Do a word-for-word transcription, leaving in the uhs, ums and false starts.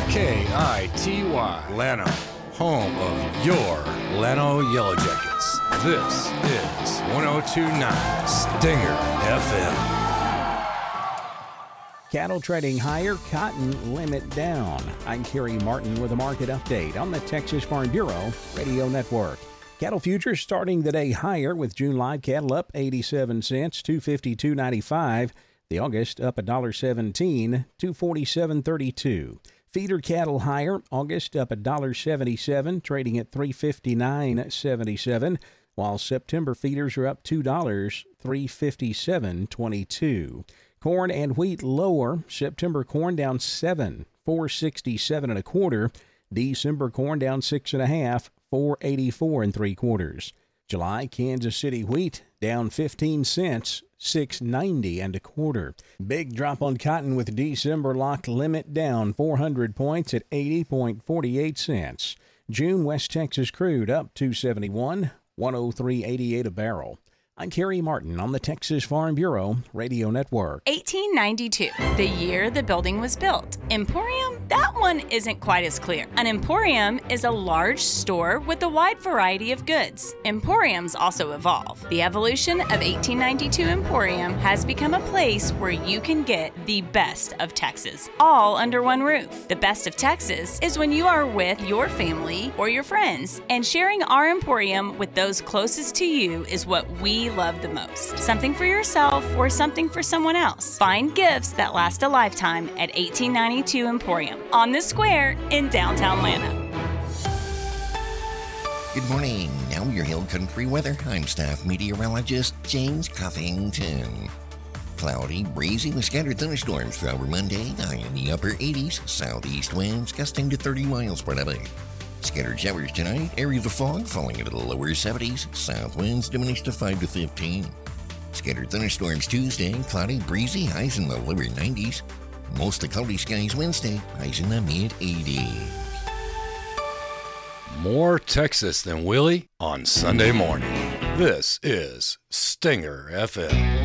K I T Y, Llano, home of your Llano Yellow Jackets. This is one oh two point nine Stinger F M. Cattle trading higher, cotton limit down. I'm Kerry Martin with a market update on the Texas Farm Bureau Radio Network. Cattle futures starting the day higher with June live cattle up eighty-seven cents, two fifty-two ninety-five. The August up one dollar seventeen, two forty-seven thirty-two. Feeder cattle higher, August up one dollar seventy-seven, trading at three fifty-nine seventy-seven, while September feeders are up two dollars, three fifty-seven twenty-two. Corn and wheat lower. September corn down seven, four sixty-seven and a quarter. December corn down six and a half, four eighty-four and three quarters. July Kansas City wheat down fifteen cents, six ninety and a quarter. Big drop on cotton with December locked limit down four hundred points at eighty four eight cents. June West Texas crude up two seventy-one, one oh three eighty-eight a barrel. I'm Kerry Martin on the Texas Farm Bureau Radio Network. eighteen ninety-two, the year the building was built. Emporium? That one isn't quite as clear. An emporium is a large store with a wide variety of goods. Emporiums also evolve. The evolution of eighteen ninety-two Emporium has become a place where you can get the best of Texas, all under one roof. The best of Texas is when you are with your family or your friends, and sharing our Emporium with those closest to you is what we love the most. Something for yourself or something for someone else. Find gifts that last a lifetime at eighteen ninety-two Emporium on the square in downtown Llano. Good morning. Now your Hill Country weather. I'm staff meteorologist James Cuffington. Cloudy, breezy with scattered thunderstorms throughout Monday. High in the upper eighties. Southeast winds gusting to thirty miles per hour. Scattered showers tonight, areas of fog falling into the lower seventies, south winds diminish to five to fifteen. Scattered thunderstorms Tuesday, cloudy, breezy, highs in the lower nineties. Mostly cloudy skies Wednesday, highs in the mid eighties. More Texas than Willie on Sunday morning. This is Stinger F M.